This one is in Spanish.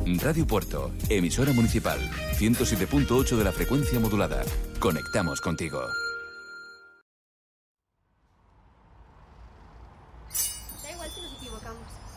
Radio Puerto, emisora municipal, 107.8 de la frecuencia modulada. Conectamos contigo. Da igual si nos equivocamos.